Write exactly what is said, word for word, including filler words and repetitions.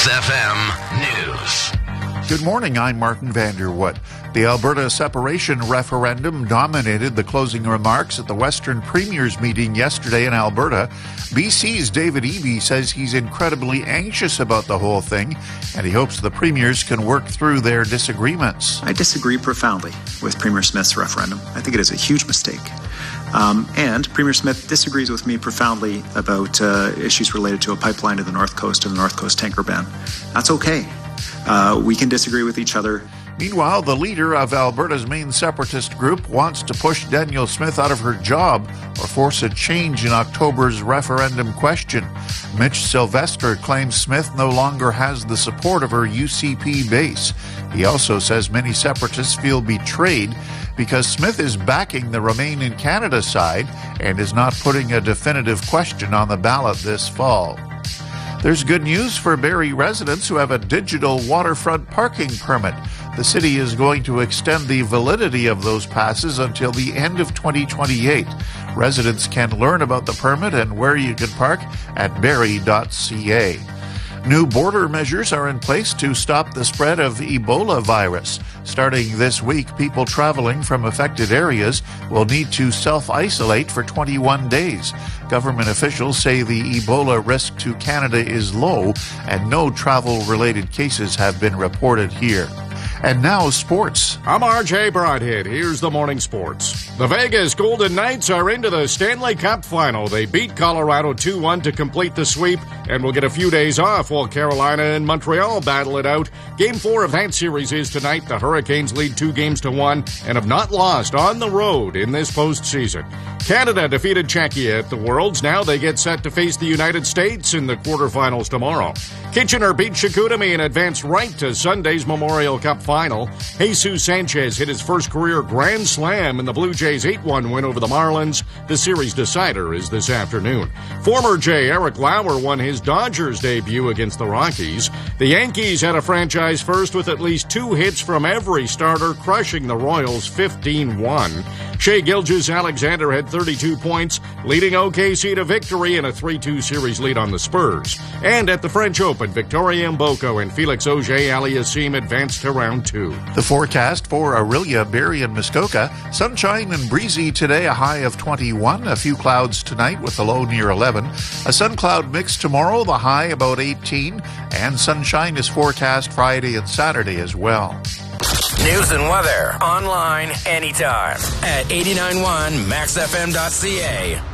Max F M News. Good morning, I'm Martin Vanderwood. The Alberta separation referendum dominated the closing remarks at the Western Premiers meeting yesterday in Alberta. B C's David Eby says he's incredibly anxious about the whole thing, and he hopes the Premiers can work through their disagreements. I disagree profoundly with Premier Smith's referendum. I think it is a huge mistake. Um, and Premier Smith disagrees with me profoundly about uh, issues related to a pipeline to the North Coast and the North Coast tanker ban. That's okay. Uh, we can disagree with each other. Meanwhile, the leader of Alberta's main separatist group wants to push Danielle Smith out of her job or force a change in October's referendum question. Mitch Sylvester claims Smith no longer has the support of her U C P base. He also says many separatists feel betrayed because Smith is backing the Remain in Canada side and is not putting a definitive question on the ballot this fall. There's good news for Barrie residents who have a digital waterfront parking permit. The city is going to extend the validity of those passes until the end of twenty twenty-eight. Residents can learn about the permit and where you can park at barrie dot c a. New border measures are in place to stop the spread of Ebola virus. Starting this week, people traveling from affected areas will need to self-isolate for twenty-one days. Government officials say the Ebola risk to Canada is low, and no travel-related cases have been reported here. And now, sports. I'm R J Broadhead. Here's the morning sports. The Vegas Golden Knights are into the Stanley Cup final. They beat Colorado two one to complete the sweep and will get a few days off while Carolina and Montreal battle it out. Game four of that series is tonight. The Hurricanes lead two games to one and have not lost on the road in this postseason. Canada defeated Czechia at the Worlds. Now they get set to face the United States in the quarterfinals tomorrow. Kitchener beat Chicoutimi and advanced right to Sunday's Memorial Cup final. Jesus Sanchez hit his first career grand slam in the Blue Jays eight one win over the Marlins. The series decider is this afternoon. Former Jay Eric Lauer won his Dodgers debut against the Rockies. The Yankees had a franchise first with at least two hits from every starter, crushing the Royals fifteen one. Shea Gilgeous-Alexander had thirty-two points, leading O K C to victory in a three two series lead on the Spurs. And at the French Open, Victoria Mboko and Felix Auger-Aliassime advanced to round two. The forecast for Orillia, Barrie, and Muskoka. Sunshine and breezy today, a high of twenty-one. A few clouds tonight with a low near eleven. A sun cloud mix tomorrow, the high about eighteen. And sunshine is forecast Friday and Saturday as well. News and weather online anytime at eighty-nine point one max f m dot c a.